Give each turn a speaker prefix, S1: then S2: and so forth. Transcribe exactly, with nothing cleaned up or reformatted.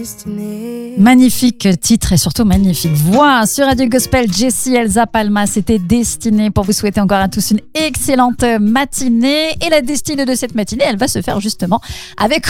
S1: Magnifique titre et surtout magnifique voix sur Radio Gospel. Jessie Elsa Palma, c'était Destinée pour vous souhaiter encore à tous une excellente matinée. Et la destinée de cette matinée, elle va se faire justement avec